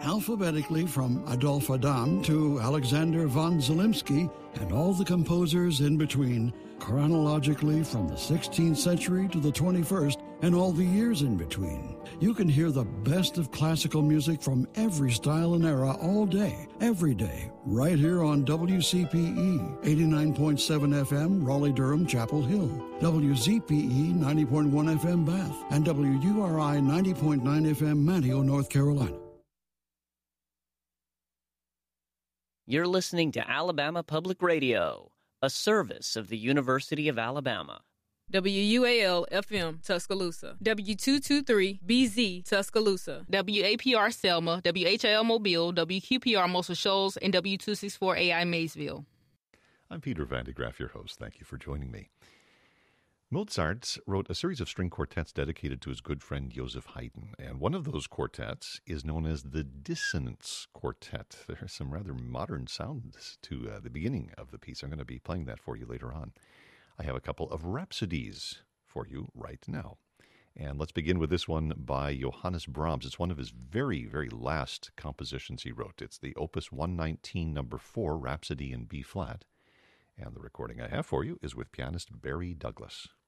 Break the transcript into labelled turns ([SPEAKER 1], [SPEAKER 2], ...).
[SPEAKER 1] alphabetically from Adolf Adam to Alexander von Zelensky and all the composers in between, chronologically from the 16th century to the 21st and all the years in between. You can hear the best of classical music from every style and era all day, every day, right here on WCPE 89.7 FM, Raleigh-Durham, Chapel Hill, WZPE 90.1 FM, Bath, and WURI 90.9 FM, Manteo, North Carolina.
[SPEAKER 2] You're listening to Alabama Public Radio, a service of the University of Alabama.
[SPEAKER 3] WUAL-FM, Tuscaloosa. W223-BZ, Tuscaloosa. WAPR Selma, WHIL Mobile, WQPR Muscle Shoals, and W264AI Maysville.
[SPEAKER 4] I'm Peter Van de Graaff, your host. Thank you for joining me. Mozart wrote a series of string quartets dedicated to his good friend Joseph Haydn, and one of those quartets is known as the Dissonance Quartet. There are some rather modern sounds to the beginning of the piece. I'm going to be playing that for you later on. I have a couple of rhapsodies for you right now. And let's begin with this one by Johannes Brahms. It's one of his very, very last compositions he wrote. It's the Opus 119, number 4, Rhapsody in B-flat. And the recording I have for you is with pianist Barry Douglas.